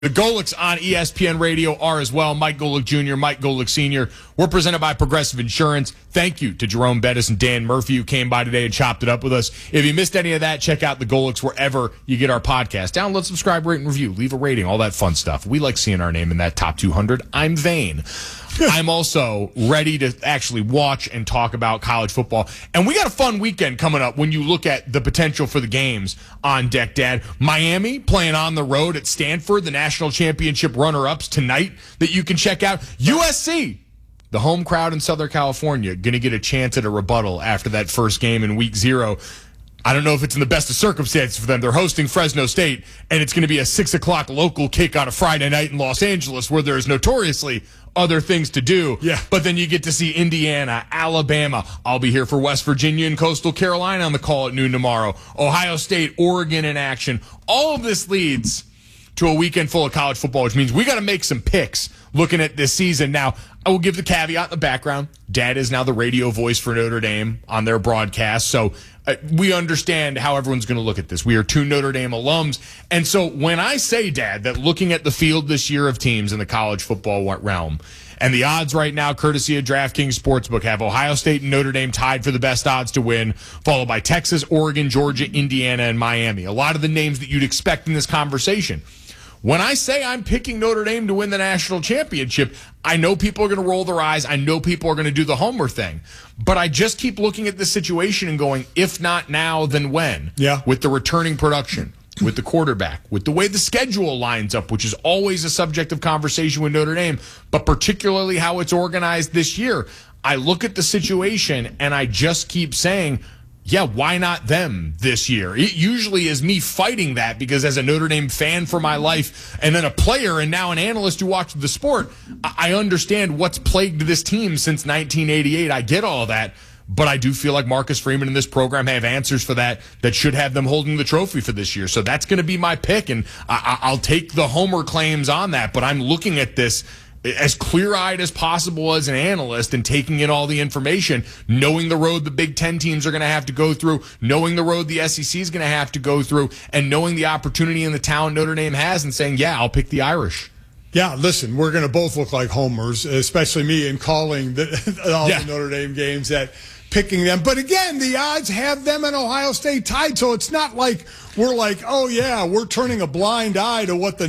The Golics on ESPN Radio are as well. Mike Golic Jr., Mike Golic Sr. We're presented by Progressive Insurance. Thank you to Jerome Bettis and Dan Murphy who came by today and chopped it up with us. If you missed any of that, check out the Golics wherever you get our podcast. Download, subscribe, rate, and review. Leave a rating, all that fun stuff. We like seeing our name in that top 200. I'm vain. I'm also ready to actually watch and talk about college football. And we got a fun weekend coming up when you look at the potential for the games on deck, Dad. Miami playing on the road at Stanford, the national championship runner-ups tonight that you can check out. USC, the home crowd in Southern California, going to get a chance at a rebuttal after that first game in week 0. I don't know if it's in the best of circumstances for them. They're hosting Fresno State, and it's going to be a 6 o'clock local kick on a Friday night in Los Angeles where there's notoriously other things to do. Yeah. But then you get to see Indiana, Alabama. I'll be here for West Virginia and Coastal Carolina on the call at noon tomorrow. Ohio State, Oregon in action. All of this leads to a weekend full of college football, which means we got to make some picks looking at this season. Now, I will give the caveat in the background. Dad is now the radio voice for Notre Dame on their broadcast, so we understand how everyone's going to look at this. We are two Notre Dame alums, and so when I say, Dad, that looking at the field this year of teams in the college football realm, and the odds right now, courtesy of DraftKings Sportsbook, have Ohio State and Notre Dame tied for the best odds to win, followed by Texas, Oregon, Georgia, Indiana, and Miami. A lot of the names that you'd expect in this conversation. When I say I'm picking Notre Dame to win the national championship, I know people are going to roll their eyes. I know people are going to do the Homer thing. But I just keep looking at this situation and going, if not now, then when? Yeah. With the returning production, with the quarterback, with the way the schedule lines up, which is always a subject of conversation with Notre Dame, but particularly how it's organized this year. I look at the situation and I just keep saying, yeah, why not them this year? It usually is me fighting that because as a Notre Dame fan for my life and then a player and now an analyst who watches the sport, I understand what's plagued this team since 1988. I get all that, but I do feel like Marcus Freeman and this program have answers for that should have them holding the trophy for this year. So that's going to be my pick, and I'll take the homer claims on that, but I'm looking at this as clear-eyed as possible as an analyst and taking in all the information, knowing the road the Big Ten teams are going to have to go through, knowing the road the SEC is going to have to go through, and knowing the opportunity and the talent Notre Dame has and saying, yeah, I'll pick the Irish. Yeah, listen, we're going to both look like homers, especially me in calling the Notre Dame games that picking them. But again, the odds have them and Ohio State tied, so it's not like we're like, oh yeah, we're turning a blind eye to what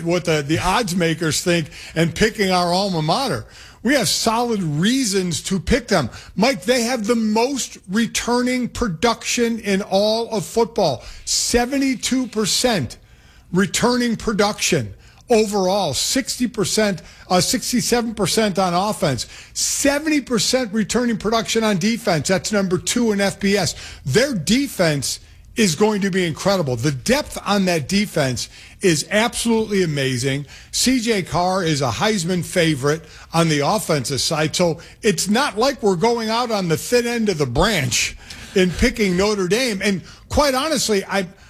the odds makers think and picking our alma mater. We have solid reasons to pick them. Mike, they have the most returning production in all of football. 72% returning production. Overall, 60%, 67% on offense, 70% returning production on defense. That's number 2 in FBS. Their defense is going to be incredible. The depth on that defense is absolutely amazing. C.J. Carr is a Heisman favorite on the offensive side. So it's not like we're going out on the thin end of the branch in picking Notre Dame. And quite honestly,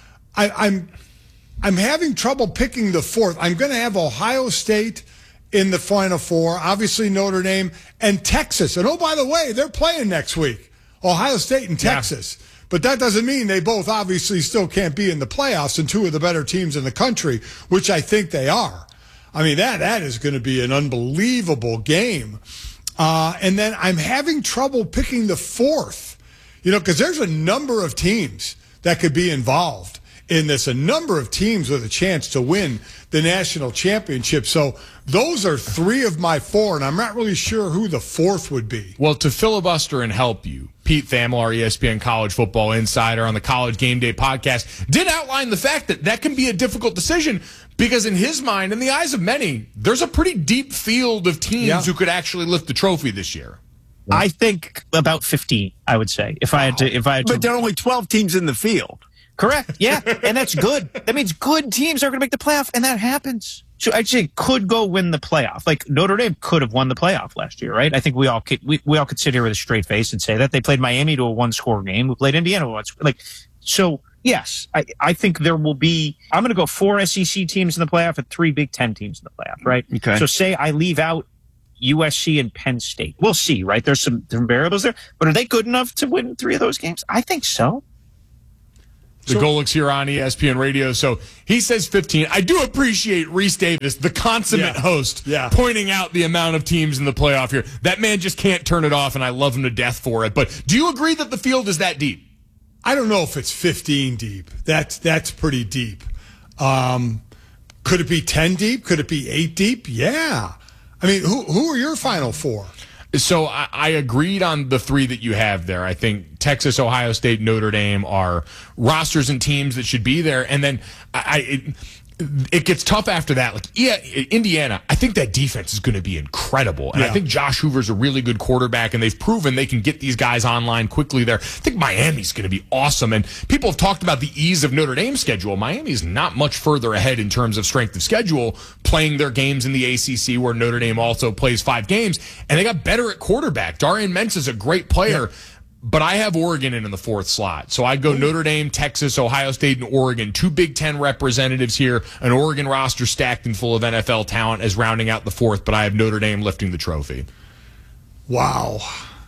I'm having trouble picking the fourth. I'm going to have Ohio State in the Final Four, obviously Notre Dame, and Texas. And, oh, by the way, they're playing next week, Ohio State and Texas. Yeah. But that doesn't mean they both obviously still can't be in the playoffs and two of the better teams in the country, which I think they are. I mean, that is going to be an unbelievable game. And then I'm having trouble picking the fourth, because there's a number of teams that could be involved in this, a number of teams with a chance to win the national championship. So those are 3 of my 4, and I'm not really sure who the fourth would be. Well, to filibuster and help you, Pete Thamel, our ESPN college football insider on the College Game Day podcast, did outline the fact that can be a difficult decision because in his mind, in the eyes of many, there's a pretty deep field of teams who could actually lift the trophy this year. I think about 15, I would say, if I had to. But there are only 12 teams in the field. Correct. Yeah. And that's good. That means good teams are going to make the playoff, and that happens. So actually could go win the playoff. Like Notre Dame could have won the playoff last year, right? I think we all could sit here with a straight face and say that they played Miami to a 1-score game. We played Indiana to a 1-score. So yes, I think there will be, I'm going to go 4 SEC teams in the playoff and 3 Big Ten teams in the playoff, right? Okay. So say I leave out USC and Penn State. We'll see, right? There's some variables there, but are they good enough to win 3 of those games? I think so. The Golics here on ESPN Radio. So he says 15. I do appreciate Reese Davis, the consummate host, pointing out the amount of teams in the playoff here. That man just can't turn it off, and I love him to death for it. But do you agree that the field is that deep? I don't know if it's 15 deep. That's pretty deep. Could it be 10 deep? Could it be 8 deep? Yeah. I mean, who are your final four? So I agreed on the three that you have there. I think Texas, Ohio State, Notre Dame are rosters and teams that should be there. And then it gets tough after that. Like Indiana, I think that defense is going to be incredible. And I think Josh Hoover's a really good quarterback, and they've proven they can get these guys online quickly there. I think Miami's going to be awesome. And people have talked about the ease of Notre Dame's schedule. Miami's not much further ahead in terms of strength of schedule, playing their games in the ACC, where Notre Dame also plays 5 games. And they got better at quarterback. Darian Mensah's a great player. But I have Oregon in the 4th slot. So I'd go Notre Dame, Texas, Ohio State, and Oregon. 2 Big Ten representatives here. An Oregon roster stacked and full of NFL talent as rounding out the 4th, but I have Notre Dame lifting the trophy. Wow.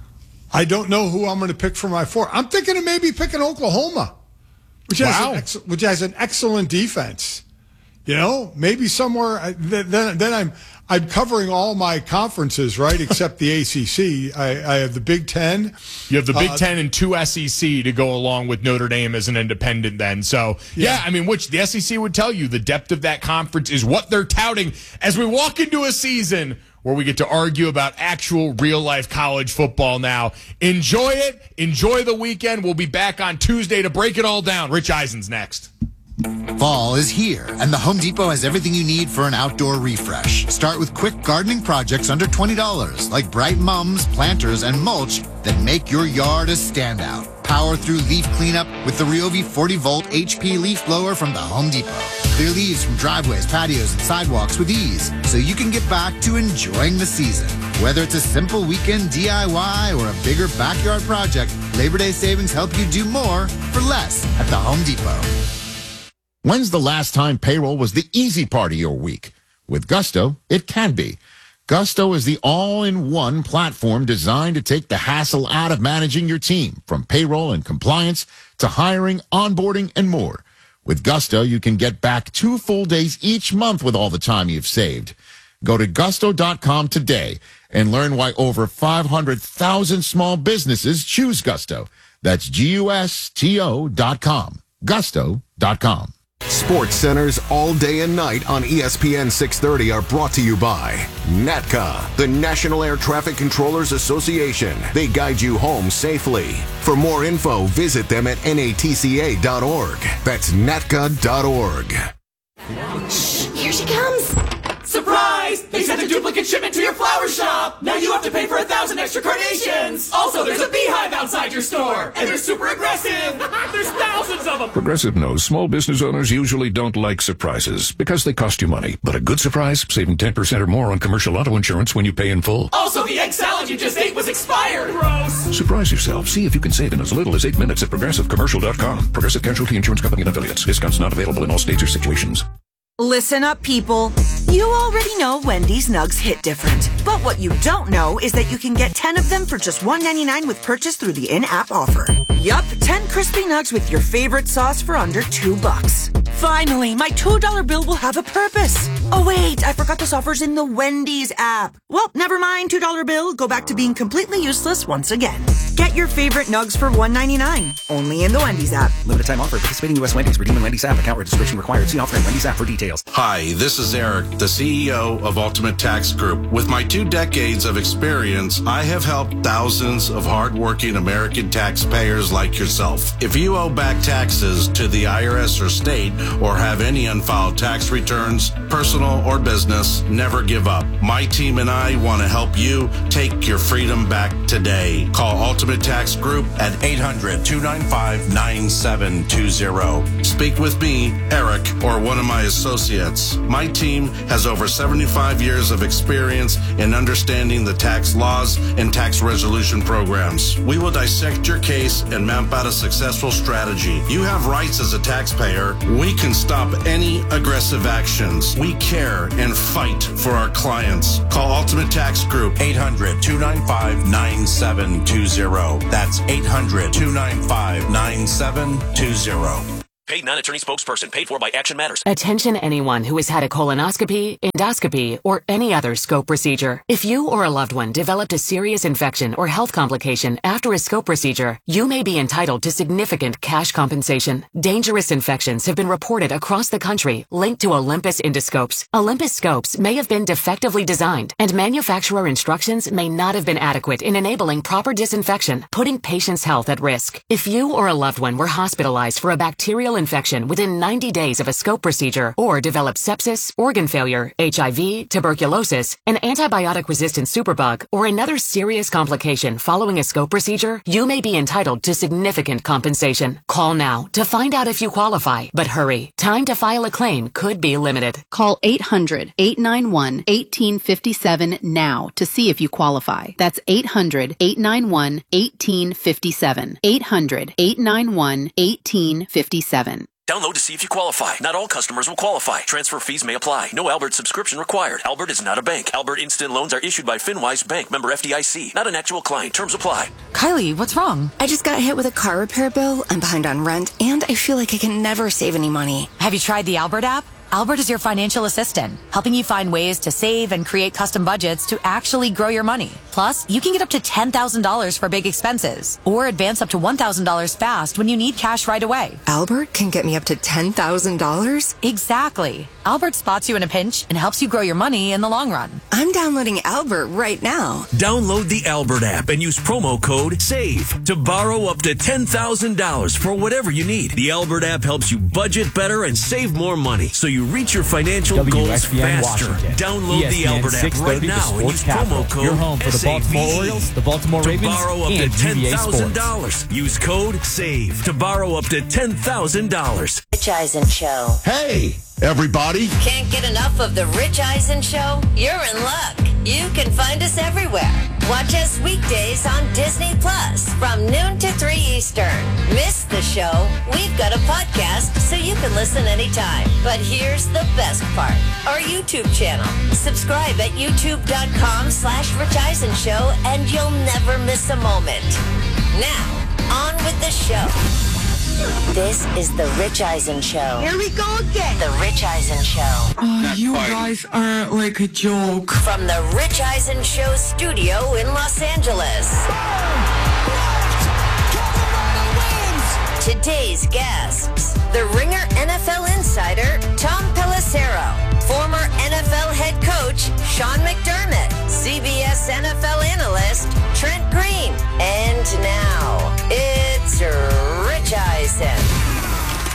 I don't know who I'm going to pick for my 4. I'm thinking of maybe picking Oklahoma, which has an excellent defense. You know, maybe somewhere. Then I'm covering all my conferences, right, except the ACC. I have the Big Ten. You have the Big Ten and 2 SEC to go along with Notre Dame as an independent then. So, I mean, which the SEC would tell you the depth of that conference is what they're touting as we walk into a season where we get to argue about actual real-life college football now. Enjoy it. Enjoy the weekend. We'll be back on Tuesday to break it all down. Rich Eisen's next. Fall is here, and the Home Depot has everything you need for an outdoor refresh. Start with quick gardening projects under $20, like bright mums, planters, and mulch that make your yard a standout. Power through leaf cleanup with the Ryobi 40-volt HP leaf blower from the Home Depot. Clear leaves from driveways, patios, and sidewalks with ease, so you can get back to enjoying the season. Whether it's a simple weekend DIY or a bigger backyard project, Labor Day savings help you do more for less at the Home Depot. When's the last time payroll was the easy part of your week? With Gusto, it can be. Gusto is the all-in-one platform designed to take the hassle out of managing your team, from payroll and compliance to hiring, onboarding, and more. With Gusto, you can get back 2 full days each month with all the time you've saved. Go to gusto.com today and learn why over 500,000 small businesses choose Gusto. That's GUSTO.com. Gusto.com. Sports Centers all day and night on ESPN 630 are brought to you by NATCA, the National Air Traffic Controllers Association. They guide you home safely. For more info, visit them at natca.org. That's natca.org. Shh, here she comes. Surprise! They sent a duplicate shipment to your flower shop! Now you have to pay for 1,000 extra carnations! Also, there's a beehive outside your store! And they're super aggressive! There's thousands of them! Progressive knows small business owners usually don't like surprises because they cost you money. But a good surprise, saving 10% or more on commercial auto insurance when you pay in full. Also, the egg salad you just ate was expired! Gross! Surprise yourself. See if you can save in as little as 8 minutes at ProgressiveCommercial.com. Progressive Casualty Insurance Company and Affiliates. Discounts not available in all states or situations. Listen up, people. You already know Wendy's Nugs hit different. But what you don't know is that you can get 10 of them for just $1.99 with purchase through the in-app offer. Yup, 10 crispy nugs with your favorite sauce for under $2. Finally, my $2 bill will have a purpose. Oh wait, I forgot this offer's in the Wendy's app. Well, never mind, $2 bill. Go back to being completely useless once again. Get your favorite nugs for $1.99. Only in the Wendy's app. Limited time offer. Participating U.S. Wendy's. Redeem in Wendy's app. Account registration required. See offer in Wendy's app for details. Hi, this is Eric, the CEO of Ultimate Tax Group. With my 2 decades of experience, I have helped thousands of hardworking American taxpayers like yourself. If you owe back taxes to the IRS or state, or have any unfiled tax returns, personal or business, never give up. My team and I want to help you take your freedom back today. Call Ultimate Tax Group at 800-295-9720. Speak with me, Eric, or one of my associates. My team has over 75 years of experience in understanding the tax laws and tax resolution programs. We will dissect your case and map out a successful strategy. You have rights as a taxpayer. We can stop any aggressive actions. We care and fight for our clients. Call Ultimate Tax Group, 800-295-9720. That's 800-295-9720. Paid non-attorney spokesperson. Paid for by Action Matters. Attention anyone who has had a colonoscopy, endoscopy, or any other scope procedure. If you or a loved one developed a serious infection or health complication after a scope procedure, you may be entitled to significant cash compensation. Dangerous infections have been reported across the country linked to Olympus endoscopes. Olympus scopes may have been defectively designed, and manufacturer instructions may not have been adequate in enabling proper disinfection, putting patients' health at risk. If you or a loved one were hospitalized for a bacterial infection within 90 days of a scope procedure or developed sepsis, organ failure, HIV, tuberculosis, an antibiotic-resistant superbug, or another serious complication following a scope procedure, you may be entitled to significant compensation. Call now to find out if you qualify, but hurry. Time to file a claim could be limited. Call 800-891-1857 now to see if you qualify. That's 800-891-1857. 800-891-1857. Download to see if you qualify. Not all customers will qualify. Transfer fees may apply. No Albert subscription required. Albert is not a bank. Albert Instant Loans are issued by FinWise Bank, member FDIC. Not an actual client. Terms apply. Kylie, what's wrong? I just got hit with a car repair bill. I'm behind on rent, and I feel like I can never save any money. Have you tried the Albert app? Albert is your financial assistant, helping you find ways to save and create custom budgets to actually grow your money. Plus, you can get up to $10,000 for big expenses, or advance up to $1,000 fast when you need cash right away. Albert can get me up to $10,000? Exactly. Albert spots you in a pinch and helps you grow your money in the long run. I'm downloading Albert right now. Download the Albert app and use promo code SAVE to borrow up to $10,000 for whatever you need. The Albert app helps you budget better and save more money, so you reach your financial goals faster. Washington. Download the Albert app right now and use promo code Your home for the Baltimore Orioles, the Baltimore Ravens, to borrow up to and UVA $10,000. Use code SAVE to borrow up to $10,000. Rich Eisen Show. Hey, everybody. Can't get enough of the Rich Eisen Show? You're in luck. You can find us everywhere. Watch us weekdays on Disney Plus from noon to 3 Eastern. Miss the show? We've got a podcast so you can listen anytime. But here's the best part. Our YouTube channel. Subscribe at youtube.com/Rich Eisen Show and you'll never miss a moment. Now, on with the show. This is the Rich Eisen Show. Here we go again. The Rich Eisen Show. Oh, you guys are like a joke. From the Rich Eisen Show studio in Los Angeles. Today's guests, the Ringer NFL